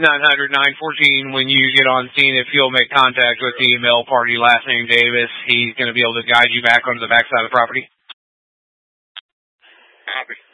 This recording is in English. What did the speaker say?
900-914 when you get on scene. If you'll make contact with the male party, last name Davis, he's going to be able to guide you back onto the backside of the property. Copy.